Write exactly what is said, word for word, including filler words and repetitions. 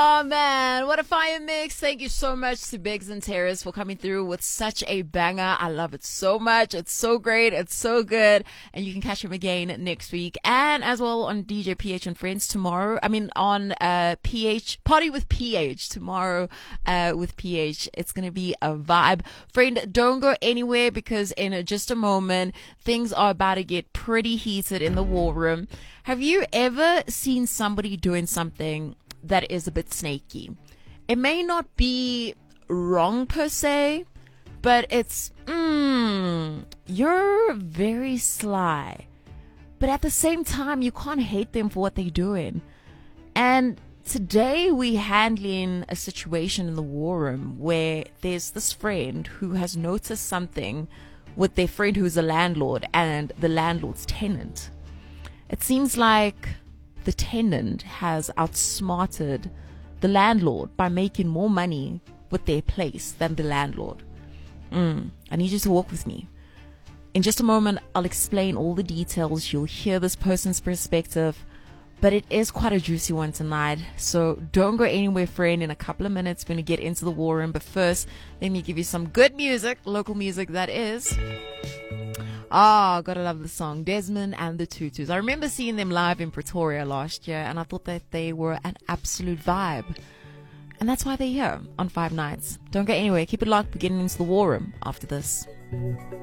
Oh man, what a fire mix. Thank you so much to Biggs and Terrace for coming through with such a banger. I love it so much. It's so great. It's so good. And you can catch him again next week and as well on D J P H and Friends tomorrow. I mean on uh P H, Party with P H tomorrow uh with P H. It's going to be a vibe. Friend, don't go anywhere because in just a moment things are about to get pretty heated in the war room. Have you ever seen somebody doing something that is a bit snaky? It may not be wrong per se, but it's, mmm, you're very sly. But at the same time, you can't hate them for what they're doing. And today we're handling a situation in the war room where there's this friend who has noticed something with their friend who's a landlord and the landlord's tenant. It seems like the tenant has outsmarted the landlord by making more money with their place than the landlord. Mm, I need you to walk with me. In just a moment, I'll explain all the details. You'll hear this person's perspective, but it is quite a juicy one tonight. So don't go anywhere, friend. In a couple of minutes, we're going to get into the war room. But first, let me give you some good music, local music that is. Ah, oh, gotta love the song. Desmond and the Tutus. I remember seeing them live in Pretoria last year, and I thought that they were an absolute vibe. And that's why they're here on Five Nights. Don't go anywhere. Keep it locked. We're getting into the war room after this.